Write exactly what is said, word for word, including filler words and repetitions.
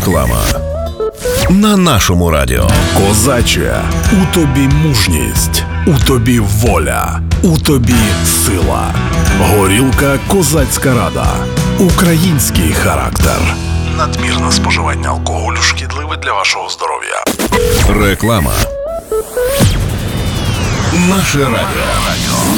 Реклама на нашому радіо. Козаче, у тобі мужність, у тобі воля, у тобі сила. Горілка Козацька Рада. Український характер. Надмірне споживання алкоголю шкідливе для вашого здоров'я. Реклама. Наше радіо.